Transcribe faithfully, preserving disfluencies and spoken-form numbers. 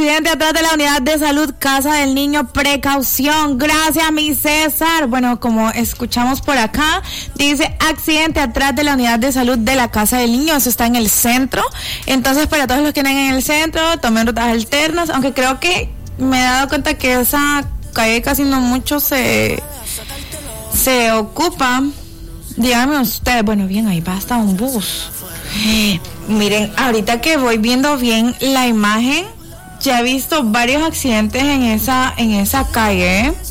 accidente atrás de la unidad de salud Casa del Niño, precaución. Gracias, mi César. Bueno, como escuchamos por acá, dice accidente atrás de la unidad de salud de la Casa del Niño. Eso está en el centro. Entonces, para todos los que estén en el centro, tomen rutas alternas. Aunque creo que me he dado cuenta que esa calle casi no mucho se, se ocupa. Díganme ustedes. Bueno, bien, ahí va hasta un bus. Miren, ahorita que voy viendo bien la imagen, ya he visto varios accidentes en esa en esa calle.